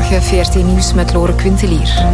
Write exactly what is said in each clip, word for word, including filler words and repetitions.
Goedemorgen, V R T Nieuws met Lore Quintelier.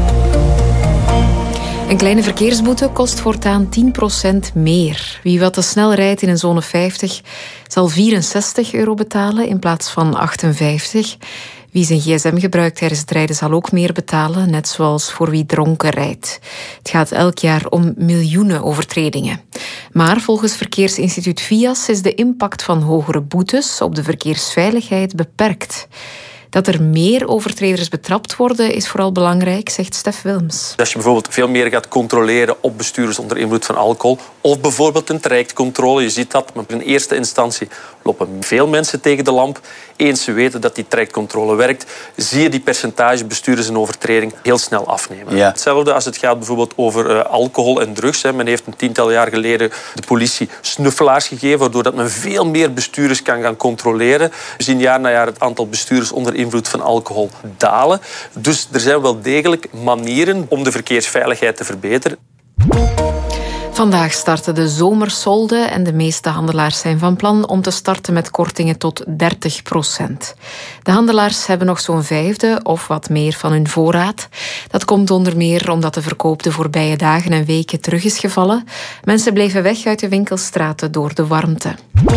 Een kleine verkeersboete kost voortaan tien procent meer. Wie wat te snel rijdt in een zone vijftig zal vierenzestig euro betalen in plaats van achtenvijftig. Wie zijn gsm gebruikt tijdens het rijden zal ook meer betalen, net zoals voor wie dronken rijdt. Het gaat elk jaar om miljoenen overtredingen. Maar volgens verkeersinstituut V I A S is de impact van hogere boetes op de verkeersveiligheid beperkt. Dat er meer overtreders betrapt worden is vooral belangrijk, zegt Stef Wilms. Als je bijvoorbeeld veel meer gaat controleren op bestuurders onder invloed van alcohol, of bijvoorbeeld een trajectcontrole, je ziet dat, maar in eerste instantie lopen veel mensen tegen de lamp. Eens ze weten dat die trajectcontrole werkt, zie je die percentage bestuurders en overtreding heel snel afnemen. Ja. Hetzelfde als het gaat bijvoorbeeld over uh, alcohol en drugs. Hè. Men heeft een tiental jaar geleden de politie snuffelaars gegeven, waardoor dat men veel meer bestuurders kan gaan controleren. We zien jaar na jaar het aantal bestuurders onder invloed van alcohol dalen. Dus er zijn wel degelijk manieren om de verkeersveiligheid te verbeteren. Vandaag starten de zomersolden en de meeste handelaars zijn van plan om te starten met kortingen tot dertig procent. De handelaars hebben nog zo'n vijfde of wat meer van hun voorraad. Dat komt onder meer omdat de verkoop de voorbije dagen en weken terug is gevallen. Mensen bleven weg uit de winkelstraten door de warmte.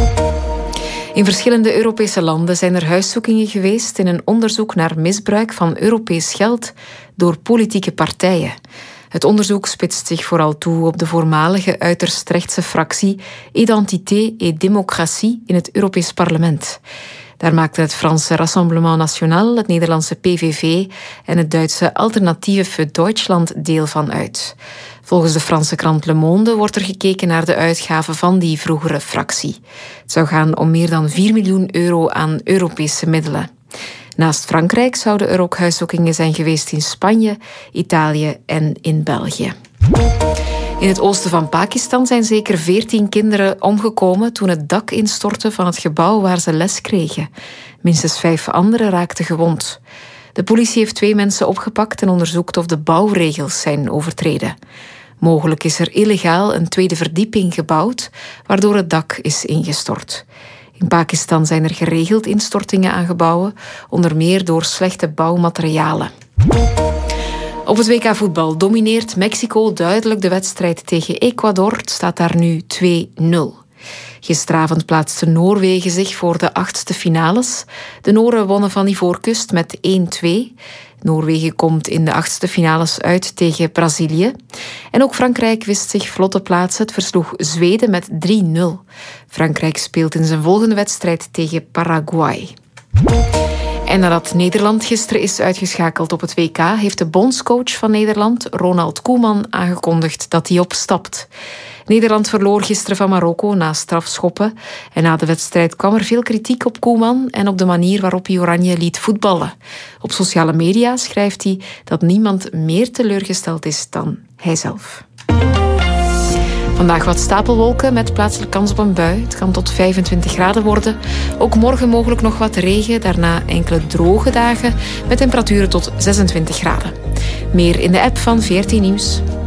In verschillende Europese landen zijn er huiszoekingen geweest in een onderzoek naar misbruik van Europees geld door politieke partijen. Het onderzoek spitst zich vooral toe op de voormalige uiterst rechtse fractie Identité et Démocratie in het Europees Parlement. Daar maakten het Franse Rassemblement National, het Nederlandse P V V en het Duitse Alternative für Deutschland deel van uit. Volgens de Franse krant Le Monde wordt er gekeken naar de uitgaven van die vroegere fractie. Het zou gaan om meer dan vier miljoen euro aan Europese middelen. Naast Frankrijk zouden er ook huiszoekingen zijn geweest in Spanje, Italië en in België. In het oosten van Pakistan zijn zeker veertien kinderen omgekomen toen het dak instortte van het gebouw waar ze les kregen. Minstens vijf anderen raakten gewond. De politie heeft twee mensen opgepakt en onderzoekt of de bouwregels zijn overtreden. Mogelijk is er illegaal een tweede verdieping gebouwd, waardoor het dak is ingestort. In Pakistan zijn er geregeld instortingen aan gebouwen, onder meer door slechte bouwmaterialen. Op het W K voetbal domineert Mexico duidelijk de wedstrijd tegen Ecuador. Het staat daar nu twee nul. Gisteravond plaatste Noorwegen zich voor de achtste finales. De Noren wonnen van Ivoorkust met één twee. Noorwegen komt in de achtste finales uit tegen Brazilië. En ook Frankrijk wist zich vlot te plaatsen. Het versloeg Zweden met drie nul. Frankrijk speelt in zijn volgende wedstrijd tegen Paraguay. En nadat Nederland gisteren is uitgeschakeld op het W K, heeft de bondscoach van Nederland, Ronald Koeman, aangekondigd dat hij opstapt. Nederland verloor gisteren van Marokko na strafschoppen. En na de wedstrijd kwam er veel kritiek op Koeman en op de manier waarop hij Oranje liet voetballen. Op sociale media schrijft hij dat niemand meer teleurgesteld is dan hijzelf. Vandaag wat stapelwolken met plaatselijk kans op een bui. Het kan tot vijfentwintig graden worden. Ook morgen mogelijk nog wat regen. Daarna enkele droge dagen met temperaturen tot zesentwintig graden. Meer in de app van V R T Nieuws.